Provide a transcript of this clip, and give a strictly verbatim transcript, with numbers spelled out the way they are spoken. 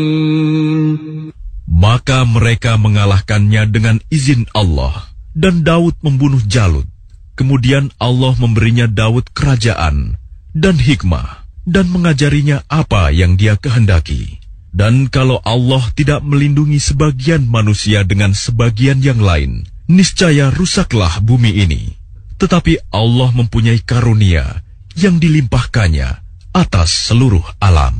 Maka mereka mengalahkannya dengan izin Allah, dan Daud membunuh Jalut. Kemudian Allah memberinya Daud kerajaan dan hikmah, dan mengajarinya apa yang dia kehendaki. Dan kalau Allah tidak melindungi sebagian manusia dengan sebagian yang lain, niscaya rusaklah bumi ini. Tetapi Allah mempunyai karunia yang dilimpahkannya atas seluruh alam.